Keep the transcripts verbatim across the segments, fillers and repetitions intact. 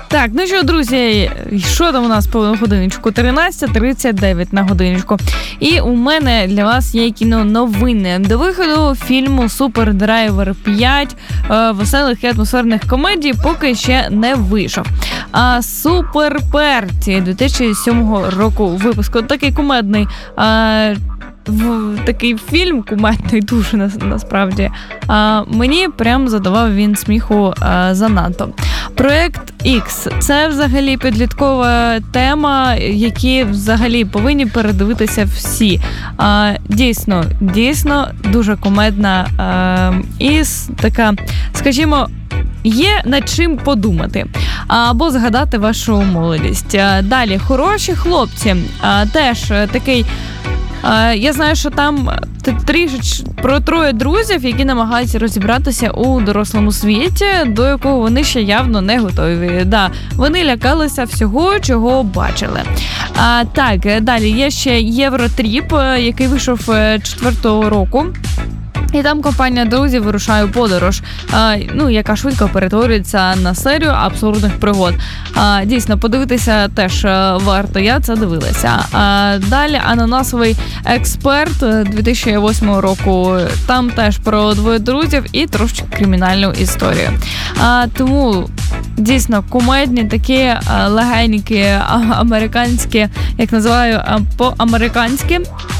Так, ну що, друзі, що там у нас по годиночку? тринадцята тридцять дев'ять на годиночку. І у мене для вас є кіноновини. До виходу фільму «Супер Драйвер п'ять» веселих і атмосферних комедій поки ще не вийшов. А «Супер Перті» дві тисячі сьомого року випуску. Такий кумедний а, в, такий фільм, кумедний дуже на, насправді. А, мені прям задавав він сміху а, занадто. Проект X – це взагалі підліткова тема, які взагалі повинні передивитися всі. А, дійсно, дійсно дуже кумедна а, і така, скажімо, є над чим подумати або згадати вашу молодість. Далі, «Хороші хлопці» теж такий. Я знаю, що там трішечки про троє друзів, які намагаються розібратися у дорослому світі, до якого вони ще явно не готові. Да, вони лякалися всього, чого бачили. А, так, далі є ще «Євротріп», який вийшов четвертого року. І там компанія друзів вирушає у подорож, а, ну, яка швидко перетворюється на серію абсурдних пригод. А, дійсно, подивитися теж варто, я це дивилася. А, далі «Ананасовий експерт» дві тисячі восьмого року. Там теж про двоє друзів і трошки кримінальну історію. А, тому дійсно кумедні такі легенькі американські, як називаю, по-американськи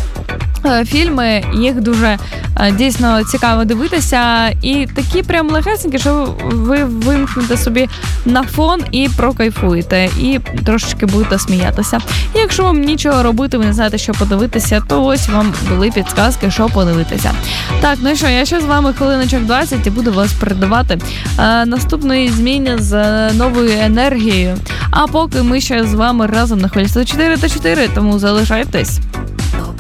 фільми, їх дуже дійсно цікаво дивитися, і такі прям легесенькі, що ви вимкнете собі на фон і прокайфуєте, і трошечки будете сміятися. І якщо вам нічого робити, ви не знаєте, що подивитися, то ось вам були підсказки, що подивитися. Так, ну що, я ще з вами хвилиночок двадцять і буду вас передавати е, наступної зміни з новою енергією. А поки ми ще з вами разом на хвилі сто чотири та чотири, тому залишайтесь.